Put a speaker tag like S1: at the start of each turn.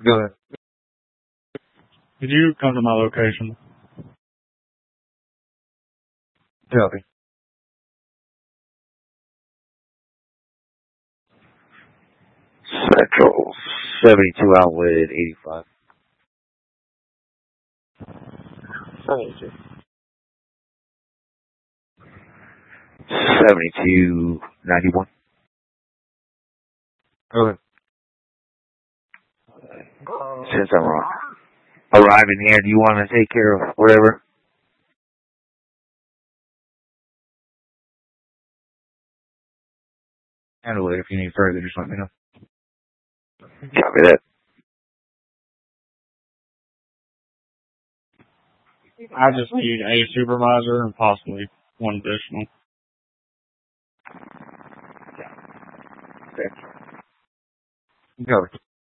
S1: Go ahead.
S2: Could you come to my location?
S1: Copy. Central 72 outlet 85. 72. 7291. Go ahead. Since I'm arriving here, do you want to take care of whatever? Handle it. If you need further, just let me know. Copy that.
S2: I just need a supervisor and possibly one additional.
S1: Okay. Go.